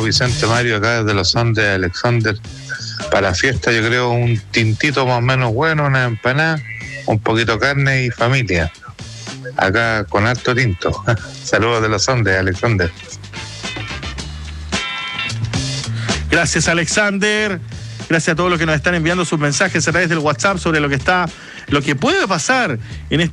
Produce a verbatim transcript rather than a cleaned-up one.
Vicente Mario, acá desde los Andes, Alexander. Para la fiesta yo creo un tintito más o menos bueno, una empanada, un poquito de carne y familia. Acá con alto tinto. Saludos de los Andes, Alexander. Gracias, Alexander. Gracias a todos los que nos están enviando sus mensajes a través del WhatsApp sobre lo que está, lo que puede pasar en este